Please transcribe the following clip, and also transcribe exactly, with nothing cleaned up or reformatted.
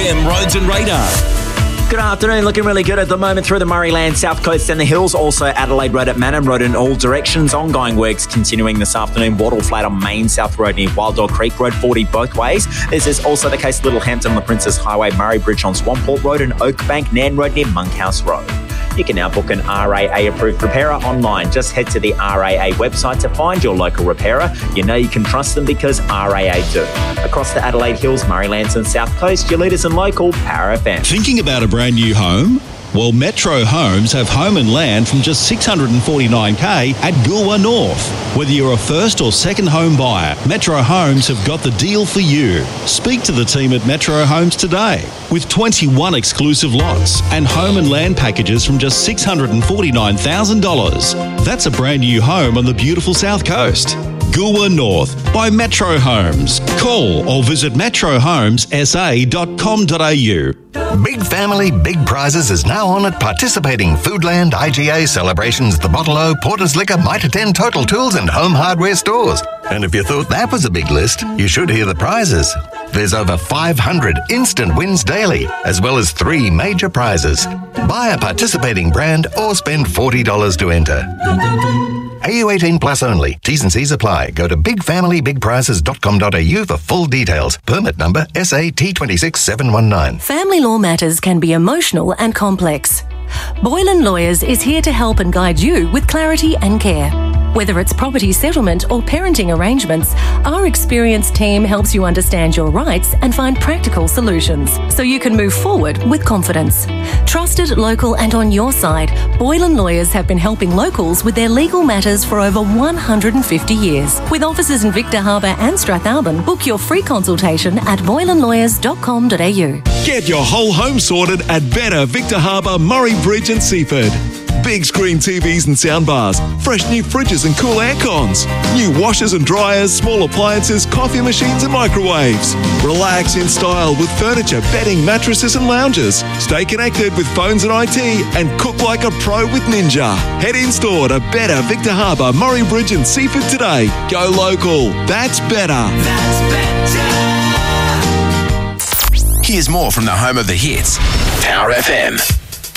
M Roads and Radar. Good afternoon. Looking really good at the moment through the Murrayland, South Coast and the hills. Also Adelaide Road at Manham Road in all directions. Ongoing works continuing this afternoon. Wattle Flat on Main South Road near Wild Dog Creek. Road forty both ways. This is also the case Littlehampton, the Princess Highway, Murray Bridge on Swamport Road and Oakbank, Nan Road near Monkhouse Road. You can now book an R A A-approved repairer online. Just head to the R A A website to find your local repairer. You know you can trust them because R A A do. Across the Adelaide Hills, Murraylands and South Coast, your leaders and local, Power F M. Thinking about a brand new home? Well, Metro Homes have home and land from just six hundred forty-nine thousand dollars at Goolwa North. Whether you're a first or second home buyer, Metro Homes have got the deal for you. Speak to the team at Metro Homes today. With twenty-one exclusive lots and home and land packages from just six hundred forty-nine thousand dollars. That's a brand new home on the beautiful South Coast. Goolwa North by Metro Homes. Call or visit metro homes s a dot com dot a u. Big Family, Big Prizes is now on at participating Foodland, I G A, Celebrations, The Bottle-O, Porter's Liquor, Mitre ten, Total Tools and Home Hardware stores. And if you thought that was a big list, you should hear the prizes. There's over five hundred instant wins daily, as well as three major prizes. Buy a participating brand or spend forty dollars to enter. Are you eighteen plus only? T's and C's apply. Go to big family big prizes dot com dot a u for full details. Permit number S A T two six seven one nine. Family law matters can be emotional and complex. Boylan Lawyers is here to help and guide you with clarity and care. Whether it's property settlement or parenting arrangements, our experienced team helps you understand your rights and find practical solutions so you can move forward with confidence. Trusted, local and on your side, Boylan Lawyers have been helping locals with their legal matters for over one hundred fifty years. With offices in Victor Harbour and Strathalbyn, book your free consultation at boylan lawyers dot com dot a u. Get your whole home sorted at Better Victor Harbour, Murray Bridge and Seaford. Big screen T Vs and soundbars, fresh new fridges and cool air cons, new washers and dryers, small appliances, coffee machines and microwaves. Relax in style with furniture, bedding, mattresses and lounges. Stay connected with phones and I T and cook like a pro with Ninja. Head in store to Better Victor Harbour, Murray Bridge and Seaford today. Go local. That's better. That's better. Here's more from the home of the hits, Power F M.